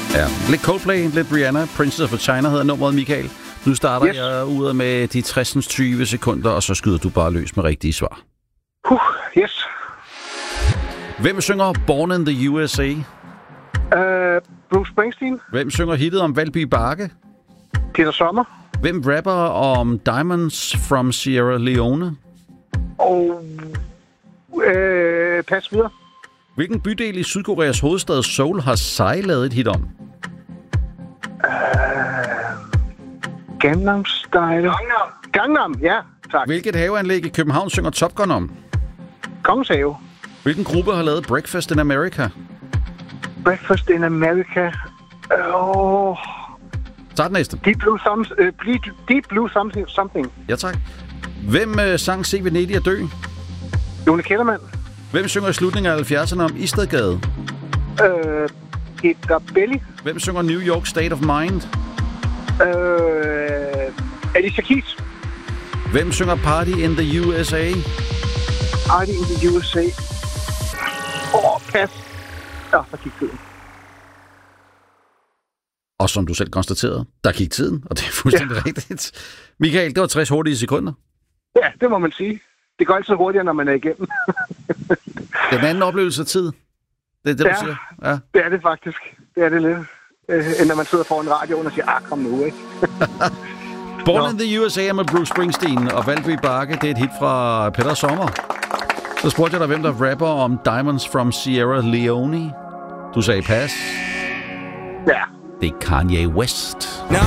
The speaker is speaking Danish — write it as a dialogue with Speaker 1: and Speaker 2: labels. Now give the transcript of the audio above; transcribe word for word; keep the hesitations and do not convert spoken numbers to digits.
Speaker 1: Ja, lidt Coldplay, lidt Rihanna. Princess of China hedder nummeret, Michael. Nu starter yes. jeg ud med de tres tyve sekunder, og så skyder du bare løs med rigtige svar.
Speaker 2: Uh, yes.
Speaker 1: Hvem synger Born in the U S A?
Speaker 2: Uh, Bruce Springsteen.
Speaker 1: Hvem synger hittet om Valby Bakke?
Speaker 2: Peter Sommer.
Speaker 1: Hvem rapper om Diamonds from Sierra Leone?
Speaker 2: Og... Uh, pas videre.
Speaker 1: Hvilken bydel i Sydkoreas hovedstad Seoul har Psy lavet et hit om?
Speaker 2: Uh, Gangnam Style. Gangnam. Gangnam, ja, tak.
Speaker 1: Hvilket haveanlæg i København synger Top Gun om?
Speaker 2: Kongens Have.
Speaker 1: Hvilken gruppe har lavet Breakfast in America?
Speaker 2: Breakfast in America. Åh... Uh,
Speaker 1: Start næste.
Speaker 2: Deep Blue, some, uh, Deep Blue something, something.
Speaker 1: Ja, tak. Hvem uh, sang Se Venedig at dø?
Speaker 2: Lone Kellermann.
Speaker 1: Hvem synger i slutningen af halvfjerdserne om Istedgade?
Speaker 2: Øh, Peter Belli.
Speaker 1: Hvem synger New York State of Mind?
Speaker 2: Øh, Alicia Keys.
Speaker 1: Hvem synger Party in the U S A?
Speaker 2: Party in the U S A. Åh, oh, pas. Ja, der gik tiden.
Speaker 1: Og som du selv konstaterede, der gik tiden, og det er fuldstændig ja. rigtigt. Michael, det var tres hurtige sekunder.
Speaker 2: Ja, det må man sige. Det går altid hurtigere, når man er igennem.
Speaker 1: Det er en anden oplevelse af tid. Det er det,
Speaker 2: ja,
Speaker 1: du siger. Ja,
Speaker 2: det er det faktisk. Det er det lidt. Øh, end når man sidder foran radioen og siger, ah, kom nu, ikke?
Speaker 1: Born no. in the U S A med Bruce Springsteen og Valby Bakke, det er et hit fra Peter Sommer. Så spurgte jeg dig, hvem der rapper om Diamonds from Sierra Leone. Du sagde pas.
Speaker 2: Ja.
Speaker 1: Det er Kanye West.
Speaker 3: Now